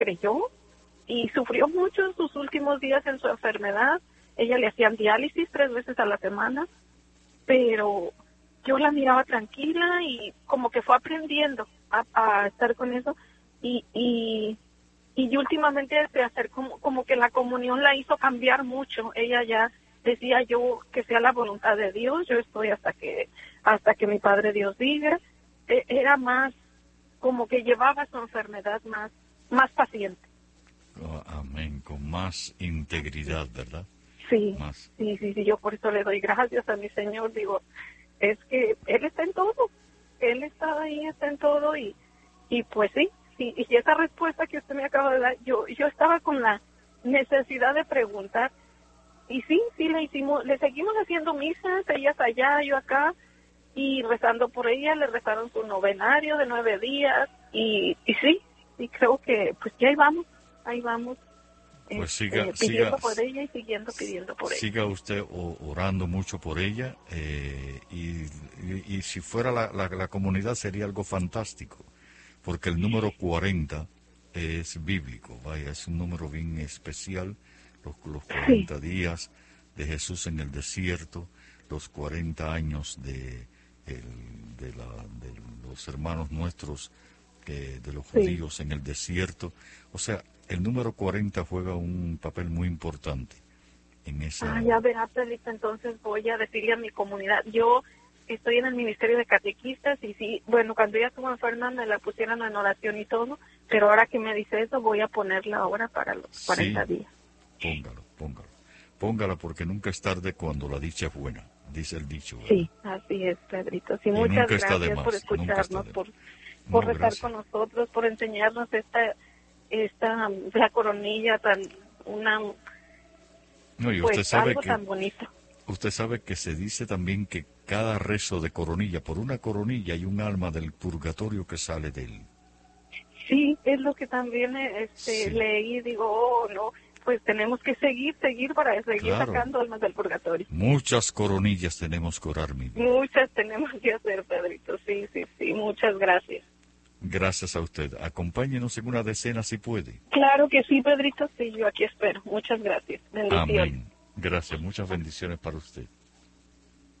creyó y sufrió mucho en sus últimos días en su enfermedad. Ella le hacían diálisis 3 veces a la semana, pero yo la miraba tranquila y como que fue aprendiendo a estar con eso y últimamente de hacer como que la comunión la hizo cambiar mucho. Ella ya decía, yo que sea la voluntad de Dios, yo estoy hasta que mi Padre Dios diga. Era más como que llevaba su enfermedad más paciente. Oh, amén, con más integridad, ¿verdad? Sí, más. sí, yo por eso le doy gracias a mi Señor. Digo, es que Él está en todo, Él está ahí, está en todo y pues sí, y esa respuesta que usted me acaba de dar, yo estaba con la necesidad de preguntar y sí, le seguimos haciendo misas, ellas allá, yo acá, y rezando por ella, le rezaron su novenario de 9 días y sí, creo que pues ya ahí vamos. Pues pidiendo por ella y siguiendo pidiendo por ella. Siga usted orando mucho por ella y si fuera la comunidad sería algo fantástico, porque el número 40 es bíblico, vaya, es un número bien especial, los 40 días de Jesús en el desierto, los 40 años de los hermanos nuestros, de los judíos en el desierto. O sea, el número 40 juega un papel muy importante en esa... ya verá, Pedrito, entonces voy a decirle a mi comunidad. Yo estoy en el ministerio de catequistas y sí, bueno, cuando ella estuvo enferma me la pusieron en oración y todo, pero ahora que me dice eso voy a ponerla ahora para los 40 días. Póngala porque nunca es tarde cuando la dicha es buena, dice el dicho, ¿verdad? Sí, así es, Pedrito. Sí, muchas gracias por escucharnos, por rezar con nosotros, por enseñarnos la coronilla No, y usted sabe algo tan bonito. Usted sabe que se dice también que cada rezo de coronilla, por una coronilla hay un alma del purgatorio que sale de él. Sí, es lo que también leí y digo, no, pues tenemos que seguir para seguir sacando almas del purgatorio. Muchas coronillas tenemos que orar, mi vida. Muchas tenemos que hacer, Pedrito, sí, muchas gracias. Gracias a usted. Acompáñenos en una decena si puede. Claro que sí, Pedrito, sí, yo aquí espero. Muchas gracias. Bendiciones. Amén. Gracias, muchas bendiciones para usted.